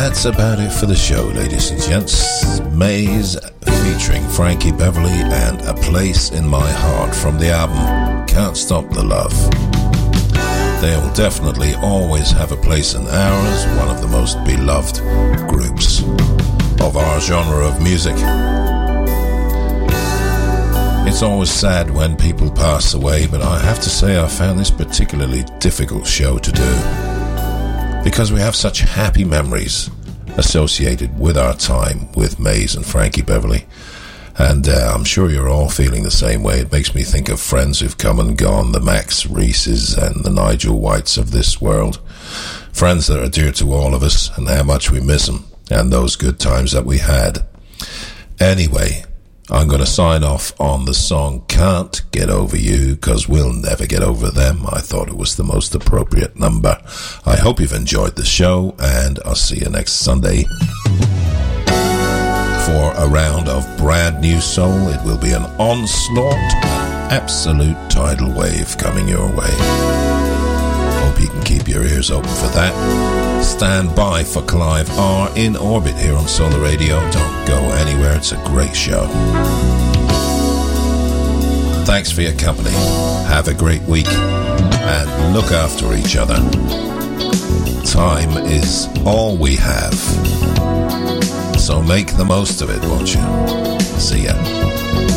That's about it for the show, ladies and gents. Maze featuring Frankie Beverly and A Place in My Heart from the album Can't Stop the Love. They will definitely always have a place in ours, one of the most beloved groups of our genre of music. It's always sad when people pass away, but I have to say I found this particularly difficult show to do because we have such happy memories associated with our time with Maze and Frankie Beverly. And I'm sure you're all feeling the same way. It makes me think of friends who've come and gone, the Max Reeses and the Nigel Whites of this world. Friends that are dear to all of us and how much we miss them and those good times that we had. Anyway, I'm going to sign off on the song Can't Get Over You, because we'll never get over them. I thought it was the most appropriate number. I hope you've enjoyed the show, and I'll see you next Sunday for a round of brand new soul. It will be an onslaught, absolute tidal wave coming your way. Hope you can keep your ears open for that. Stand by for Clive R in Orbit here on Solar Radio. Don't go anywhere. It's a great show. Thanks for your company. Have a great week and look after each other. Time is all we have. So make the most of it, won't you? See ya.